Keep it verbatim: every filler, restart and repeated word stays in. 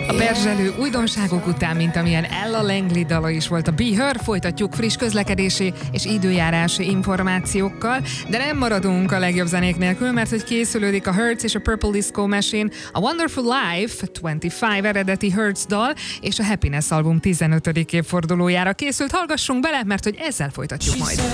A perzselő újdonságok után, mint amilyen Ella Langley dala is volt a Be Her, folytatjuk friss közlekedési és időjárási információkkal, de nem maradunk a legjobb zenék nélkül, mert hogy készülődik a Hertz és a Purple Disco Machine, a Wonderful Life huszonöt eredeti Hertz dal és a Happiness album tizenötödik évfordulójára készült. Hallgassunk bele, mert hogy ezzel folytatjuk majd.